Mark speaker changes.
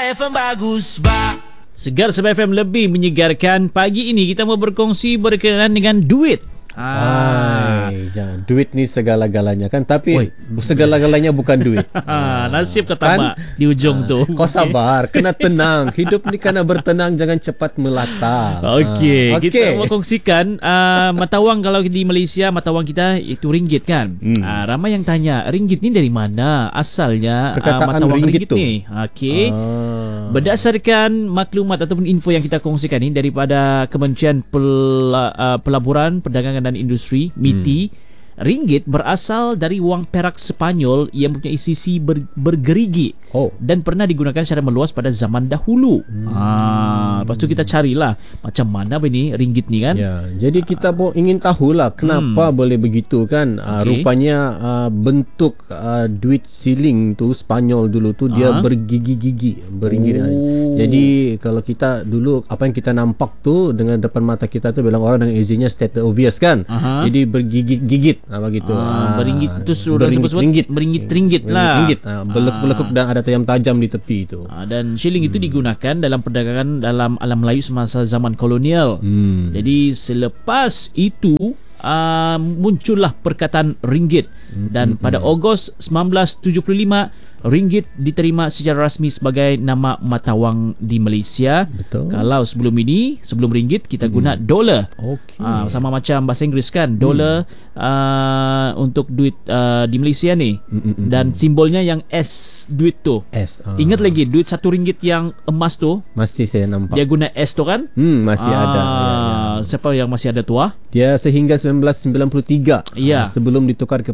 Speaker 1: FM bagus bak.
Speaker 2: Segar Sabah FM lebih menyegarkan. Pagi ini kita mau berkongsi berkenaan dengan duit.
Speaker 3: Jangan. Duit ni segala-galanya kan. Tapi segala-galanya bukan duit.
Speaker 2: Nasib kata mak di ujung tu.
Speaker 3: Kau sabar, kena tenang. Hidup ni kena bertenang, jangan cepat melata.
Speaker 2: Okey, kita mau kongsikan mata wang. Kalau di Malaysia mata wang kita itu ringgit kan. Ramai yang tanya, ringgit ni dari mana asalnya?
Speaker 3: Perkataan
Speaker 2: mata wang
Speaker 3: ringgit tu
Speaker 2: ni. Okey. Berdasarkan maklumat ataupun info yang kita kongsikan ni daripada Kementerian Pelaburan, Perdagangan dan Industri MITI, ringgit berasal dari wang perak Sepanyol yang mempunyai sisi bergerigi dan pernah digunakan secara meluas pada zaman dahulu. Lepas tu kita carilah macam mana ini ringgit ni kan.
Speaker 3: Ya, jadi kita pun ingin tahulah kenapa boleh begitu kan. Rupanya bentuk duit siling tu Sepanyol dulu tu dia bergigi-gigi, beringgi. Jadi kalau kita dulu apa yang kita nampak tu dengan depan mata kita tu bilang orang dengan izinnya state obvious kan. Jadi bergigit-gigit begitu.
Speaker 2: Beringgit tu sudah sebut meringit-ringgit lah.
Speaker 3: Belekuk dan ada tajam-tajam di tepi itu.
Speaker 2: Dan shilling itu digunakan dalam perdagangan dalam alam Melayu semasa zaman kolonial. Jadi selepas itu muncullah perkataan ringgit dan pada Ogos 1975 ringgit diterima secara rasmi sebagai nama mata wang di Malaysia.
Speaker 3: Betul.
Speaker 2: Kalau sebelum ringgit kita guna dolar. Sama macam bahasa Inggeris kan, dolar untuk duit di Malaysia ni. Dan simbolnya yang S, duit tu.
Speaker 3: S.
Speaker 2: Ingat lagi duit RM1 yang emas tu?
Speaker 3: Masih saya nampak.
Speaker 2: Dia guna S tu kan?
Speaker 3: Masih ada.
Speaker 2: Siapa yang masih ada tu?
Speaker 3: Dia sehingga 1993 sebelum ditukar ke